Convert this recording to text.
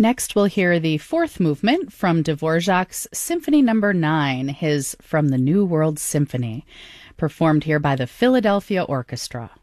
Next, we'll hear the fourth movement from Dvorak's Symphony No. 9, his From the New World Symphony, performed here by the Philadelphia Orchestra.